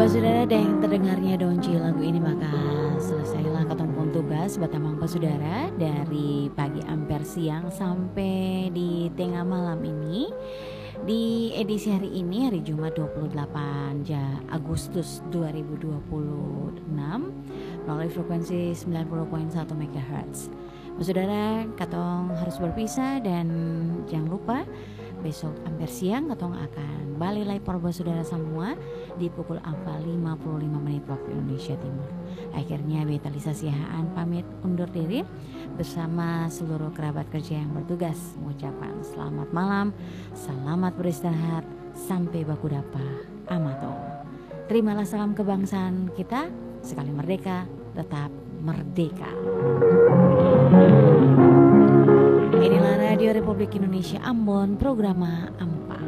Saudara dan terdengarnya donci lagu ini maka selesailah ketemu tugas batamang saudara dari pagi amper siang sampai di tengah malam ini. Di edisi hari ini hari Jumat 28 Agustus 2026 melalui frekuensi 90.1 MHz. Saudara, katong harus berpisah dan jangan lupa besok amper siang katong akan balik lagi porba saudara semua di pukul 4.55 menit waktu Indonesia Timur. Akhirnya Betalisa Siahaan pamit undur diri bersama seluruh kerabat kerja yang bertugas mengucapkan selamat malam, selamat beristirahat, sampai baku dapa amato. Terimalah salam kebangsaan kita, sekali merdeka tetap merdeka. Inilah Radio Republik Indonesia Ambon, program Ambon